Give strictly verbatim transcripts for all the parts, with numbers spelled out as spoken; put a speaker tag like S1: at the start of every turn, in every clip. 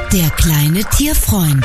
S1: Der kleine Tierfreund.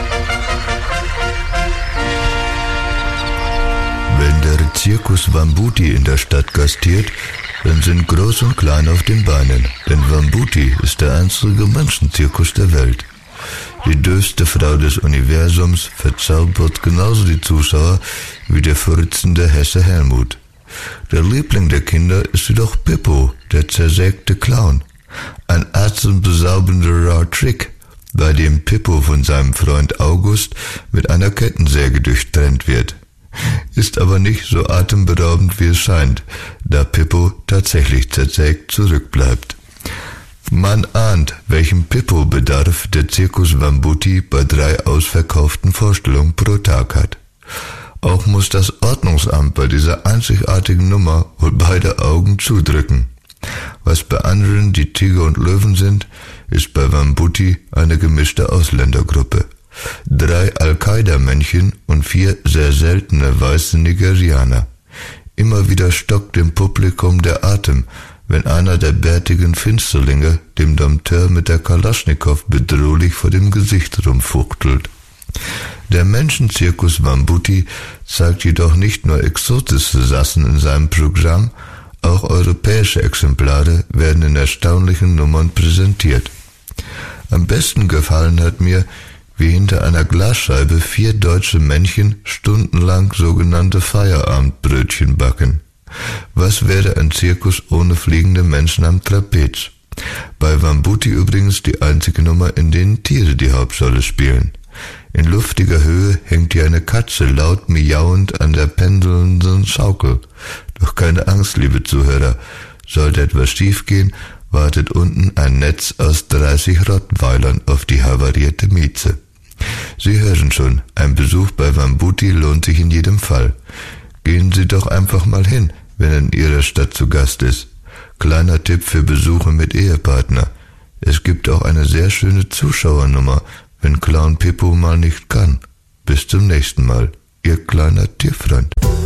S2: Wenn der Zirkus Wambuti in der Stadt gastiert, dann sind Groß und Klein auf den Beinen, denn Wambuti ist der einzige Menschenzirkus der Welt. Die dürfste Frau des Universums verzaubert genauso die Zuschauer wie der furzende Hesse Helmut. Der Liebling der Kinder ist jedoch Pippo, der zersägte Clown. Ein atemberaubender Trick, bei dem Pippo von seinem Freund August mit einer Kettensäge durchtrennt wird. Ist aber nicht so atemberaubend, wie es scheint, da Pippo tatsächlich zersägt zurückbleibt. Man ahnt, welchen Pippo-Bedarf der Zirkus Wambuti bei drei ausverkauften Vorstellungen pro Tag hat. Auch muss das Ordnungsamt bei dieser einzigartigen Nummer wohl beide Augen zudrücken. Was bei anderen die Tiger und Löwen sind, ist bei Wambuti eine gemischte Ausländergruppe. Drei Al-Qaida-Männchen und vier sehr seltene weiße Nigerianer. Immer wieder stockt dem Publikum der Atem, wenn einer der bärtigen Finsterlinge dem Dompteur mit der Kalaschnikow bedrohlich vor dem Gesicht rumfuchtelt. Der Menschenzirkus Wambuti zeigt jedoch nicht nur exotische Sassen in seinem Programm, auch europäische Exemplare werden in erstaunlichen Nummern präsentiert. Am besten gefallen hat mir, wie hinter einer Glasscheibe vier deutsche Männchen stundenlang sogenannte Feierabendbrötchen backen. Was wäre ein Zirkus ohne fliegende Menschen am Trapez? Bei Wambuti übrigens die einzige Nummer, in denen Tiere die Hauptrolle spielen. In luftiger Höhe hängt hier eine Katze laut miauend an der pendelnden Schaukel. Doch keine Angst, liebe Zuhörer. Sollte etwas schiefgehen, wartet unten ein Netz aus dreißig Rottweilern auf die havarierte Mieze. Sie hören schon, ein Besuch bei Wambuti lohnt sich in jedem Fall. Gehen Sie doch einfach mal hin, wenn er in Ihrer Stadt zu Gast ist. Kleiner Tipp für Besuche mit Ehepartner. Es gibt auch eine sehr schöne Zuschauernummer, wenn Clown Pippo mal nicht kann. Bis zum nächsten Mal, Ihr kleiner Tierfreund.